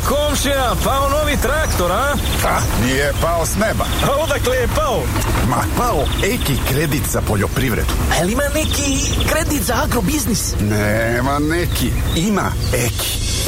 komšija, pao novi traktor, a? Nije pao s neba. A odakle je pao? Ma, pao Eki kredit za poljoprivredu. A jel ima neki kredit za agrobiznis? Nema neki, ima Eki.